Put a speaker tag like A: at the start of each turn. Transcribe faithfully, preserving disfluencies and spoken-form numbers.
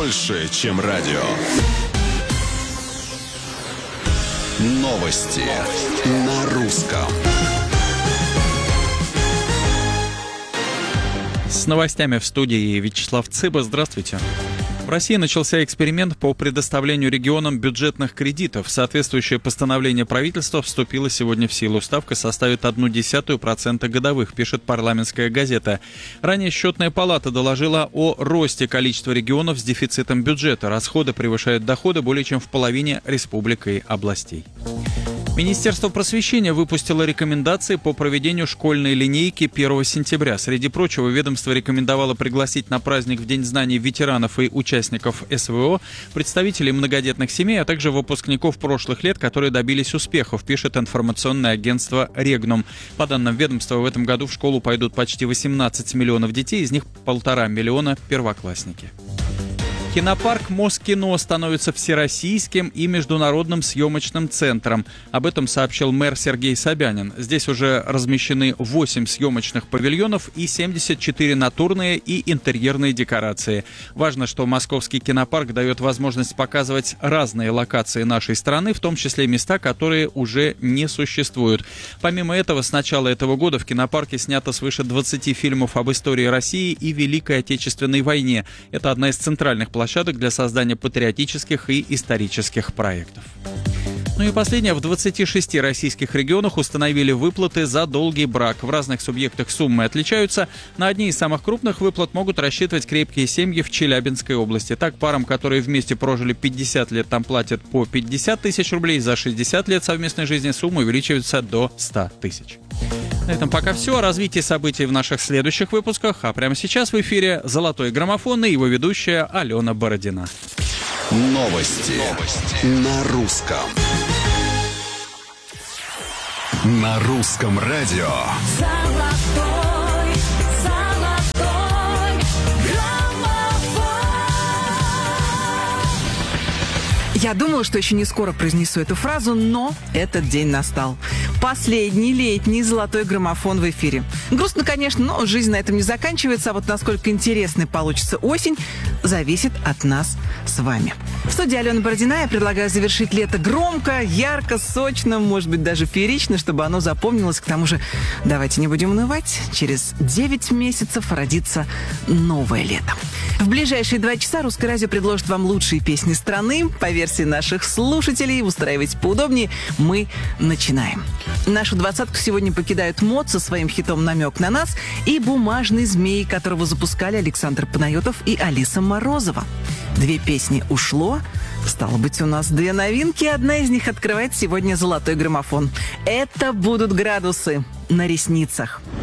A: больше, чем радио. Новости на русском.
B: С новостями в студии Вячеслав Цыба. Здравствуйте. В России начался эксперимент по предоставлению регионам бюджетных кредитов. Соответствующее постановление правительства вступило сегодня в силу. Ставка составит ноль целых одна десятая процента годовых, пишет парламентская газета. Ранее Счетная палата доложила о росте количества регионов с дефицитом бюджета. Расходы превышают доходы более чем в половине республик и областей. Министерство просвещения выпустило рекомендации по проведению школьной линейки первого сентября. Среди прочего, ведомство рекомендовало пригласить на праздник в День знаний ветеранов и участников СВО, представителей многодетных семей, а также выпускников прошлых лет, которые добились успехов, пишет информационное агентство «Регнум». По данным ведомства, в этом году в школу пойдут почти восемнадцать миллионов детей, из них полтора миллиона первоклассники. Кинопарк Москино становится всероссийским и международным съемочным центром. Об этом сообщил мэр Сергей Собянин. Здесь уже размещены восемь съемочных павильонов и семьдесят четыре натурные и интерьерные декорации. Важно, что московский кинопарк дает возможность показывать разные локации нашей страны, в том числе места, которые уже не существуют. Помимо этого, с начала этого года в кинопарке снято свыше двадцати фильмов об истории России и Великой Отечественной войне. Это одна из центральных площадок для создания патриотических и исторических проектов. Ну и последнее. В двадцати шести российских регионах установили выплаты за долгий брак. В разных субъектах суммы отличаются. На одни из самых крупных выплат могут рассчитывать крепкие семьи в Челябинской области. Так, парам, которые вместе прожили пятьдесят лет, там платят по пятьдесят тысяч рублей. За шестьдесят лет совместной жизни сумма увеличивается до ста тысяч. На этом пока все. О развитии событий в наших следующих выпусках. А прямо сейчас в эфире «Золотой граммофон» и его ведущая Алена Бородина.
A: Новости, Новости. На русском. На русском радио.
C: Золотой, золотой граммофон.
D: Я думала, что еще не скоро произнесу эту фразу, но этот день настал. Последний летний золотой граммофон в эфире. Грустно, конечно, но жизнь на этом не заканчивается, а вот насколько интересной получится осень, зависит от нас с вами. В студии Алена Бородина. Я предлагаю завершить лето громко, ярко, сочно, может быть, даже феерично, чтобы оно запомнилось. К тому же, давайте не будем унывать, через девять месяцев родится новое лето. В ближайшие два часа Русское радио предложит вам лучшие песни страны. По версии наших слушателей, устраивайтесь поудобнее, мы начинаем. Нашу двадцатку сегодня покидают МОД со своим хитом «Намек на нас» и «Бумажный змей», которого запускали Александр Панайотов и Алиса Морозова. Две песни ушло. Стало быть, у нас две новинки. Одна из них открывает сегодня золотой граммофон. Это будут «Градусы» на ресницах.